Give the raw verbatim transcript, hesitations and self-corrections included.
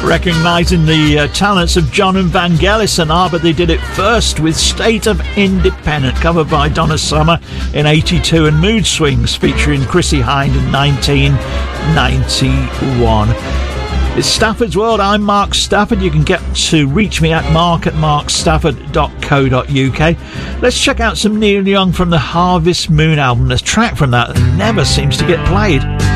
Recognising the uh, talents of John and Vangelis and ah, but they did it first with State of Independent, covered by Donna Summer in eighty-two, and Mood Swings featuring Chrissie Hynde in nineteen ninety-one. It's Stafford's World. I'm Mark Stafford. You can get to reach me at mark at mark stafford dot co dot uk. Let's check out some Neil Young from the Harvest Moon album. There's a track from that that never seems to get played.